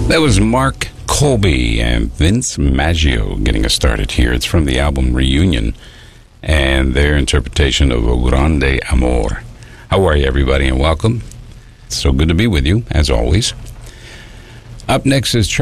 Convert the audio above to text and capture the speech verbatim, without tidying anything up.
That was Mark Colby and Vince Maggio getting us started here. It's from the album Reunion and their interpretation of O Grande Amor. How are you, everybody, and welcome. It's so good to be with you, as always. Up next is